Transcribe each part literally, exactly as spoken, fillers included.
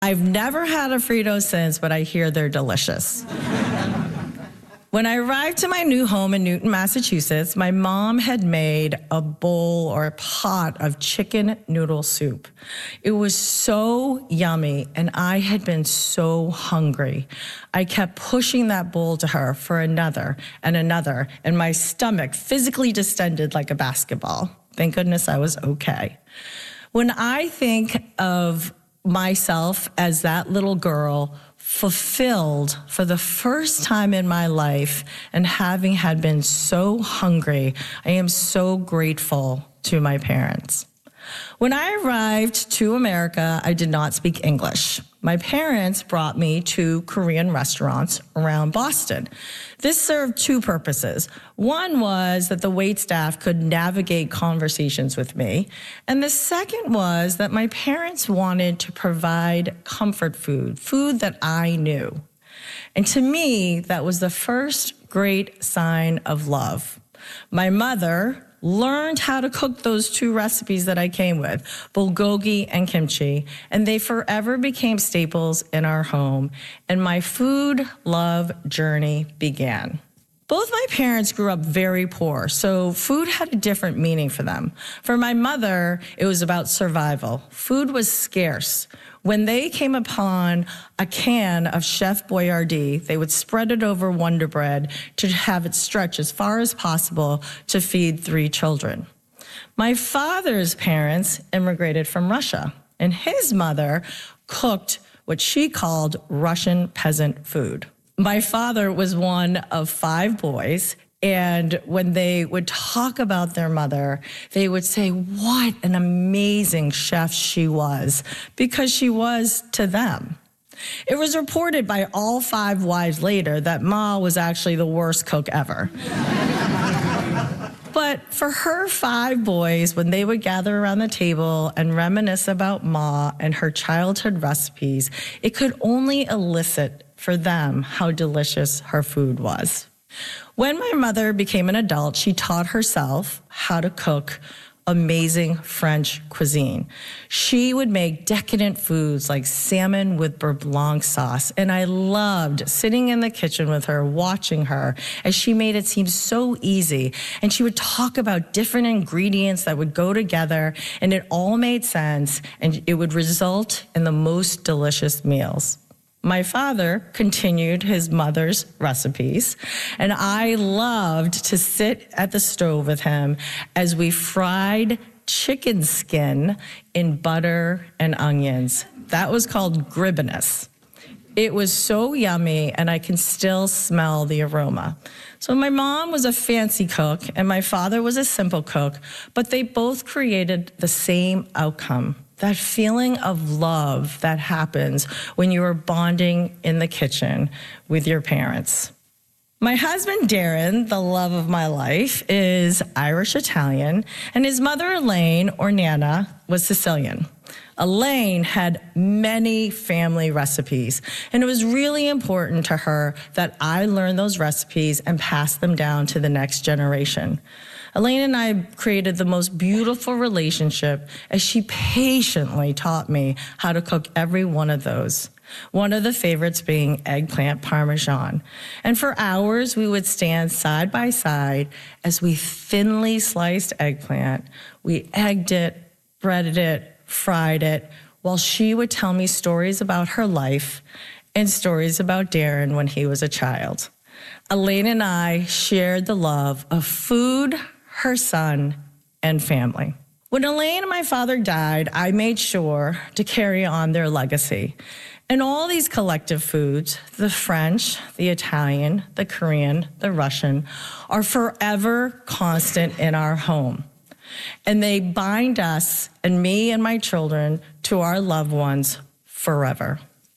I've never had a Frito since, but I hear they're delicious. When I arrived to my new home in Newton, Massachusetts, my mom had made a bowl or a pot of chicken noodle soup. It was so yummy, and I had been so hungry. I kept pushing that bowl to her for another and another, and my stomach physically distended like a basketball. Thank goodness I was okay. When I think of myself as that little girl, fulfilled for the first time in my life and having had been so hungry, I am so grateful to my parents. When I arrived to America, I did not speak English. My parents brought me to Korean restaurants around Boston. This served two purposes. One was that the waitstaff could navigate conversations with me. And the second was that my parents wanted to provide comfort food, food that I knew. And to me, that was the first great sign of love. My mother learned how to cook those two recipes that I came with, bulgogi and kimchi, and they forever became staples in our home, and my food love journey began. Both my parents grew up very poor, so food had a different meaning for them. For my mother, it was about survival. Food was scarce. When they came upon a can of Chef Boyardee, they would spread it over Wonder Bread to have it stretch as far as possible to feed three children. My father's parents immigrated from Russia, and his mother cooked what she called Russian peasant food. My father was one of five boys, and when they would talk about their mother, they would say, what an amazing chef she was, because she was to them. It was reported by all five wives later that Ma was actually the worst cook ever. But for her five boys, when they would gather around the table and reminisce about Ma and her childhood recipes, it could only elicit for them how delicious her food was. When my mother became an adult, she taught herself how to cook amazing French cuisine. She would make decadent foods like salmon with beurre blanc sauce, and I loved sitting in the kitchen with her, watching her as she made it seem so easy. And she would talk about different ingredients that would go together, and it all made sense, and it would result in the most delicious meals. My father continued his mother's recipes, and I loved to sit at the stove with him as we fried chicken skin in butter and onions. That was called gribbinus. It was so yummy, and I can still smell the aroma. So my mom was a fancy cook, and my father was a simple cook, but they both created the same outcome. That feeling of love that happens when you are bonding in the kitchen with your parents. My husband, Darren, the love of my life, is Irish-Italian, and his mother, Elaine, or Nana, was Sicilian. Elaine had many family recipes, and it was really important to her that I learn those recipes and pass them down to the next generation. Elaine and I created the most beautiful relationship as she patiently taught me how to cook every one of those. One of the favorites being eggplant parmesan. And for hours, we would stand side by side as we thinly sliced eggplant. We egged it, breaded it, fried it, while she would tell me stories about her life and stories about Darren when he was a child. Elaine and I shared the love of food, her son, and family. When Elaine and my father died, I made sure to carry on their legacy. And all these collective foods, the French, the Italian, the Korean, the Russian, are forever constant in our home. And they bind us, and me and my children, to our loved ones forever.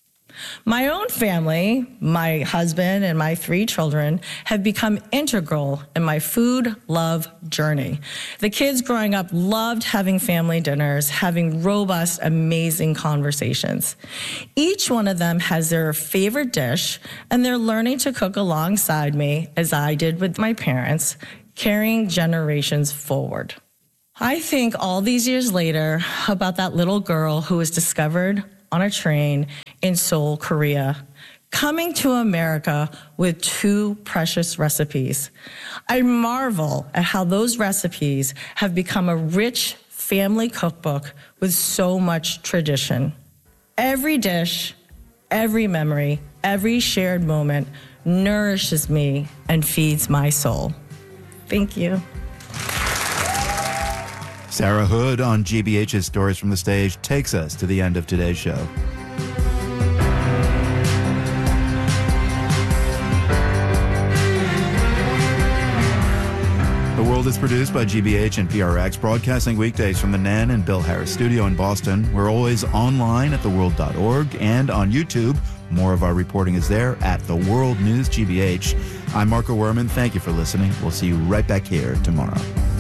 My own family, my husband and my three children, have become integral in my food love journey. The kids growing up loved having family dinners, having robust, amazing conversations. Each one of them has their favorite dish, and they're learning to cook alongside me, as I did with my parents, carrying generations forward. I think all these years later about that little girl who was discovered on a train in Seoul, Korea, coming to America with two precious recipes. I marvel at how those recipes have become a rich family cookbook with so much tradition. Every dish, every memory, every shared moment nourishes me and feeds my soul. Thank you. Sarah Hood on G B H's Stories from the Stage takes us to the end of today's show. The World is produced by G B H and P R X, broadcasting weekdays from the Nan and Bill Harris studio in Boston. We're always online at the world dot org and on YouTube. More of our reporting is there at The World News G B H. I'm Marco Werman. Thank you for listening. We'll see you right back here tomorrow.